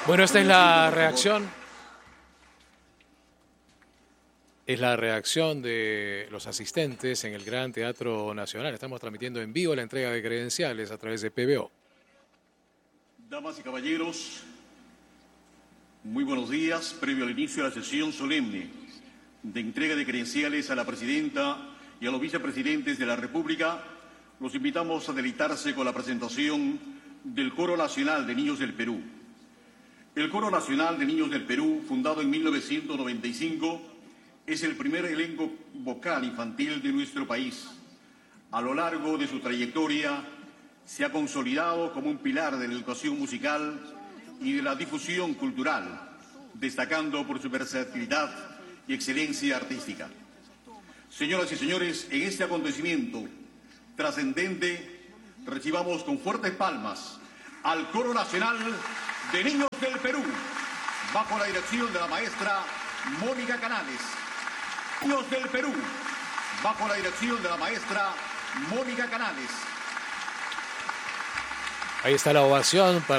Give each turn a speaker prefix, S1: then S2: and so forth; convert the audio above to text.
S1: Bueno, esta es la reacción. Es la reacción de los asistentes en el Gran Teatro Nacional. Estamos transmitiendo en vivo la entrega de credenciales a través de PBO.
S2: Damas y caballeros, muy buenos días. Previo al inicio de la sesión solemne de entrega de credenciales a la Presidenta y a los vicepresidentes de la República, los invitamos a deleitarse con la presentación del Coro Nacional de Niños del Perú. El Coro Nacional de Niños del Perú, fundado en 1995, es el primer elenco vocal infantil de nuestro país. A lo largo de su trayectoria, se ha consolidado como un pilar de la educación musical y de la difusión cultural, destacando por su versatilidad y excelencia artística. Señoras y señores, en este acontecimiento trascendente, recibamos con fuertes palmas al Coro Nacional de Niños del Perú, bajo la dirección de la maestra Mónica Canales. Niños del Perú, bajo la dirección de la maestra Mónica Canales.
S1: Ahí está la ovación para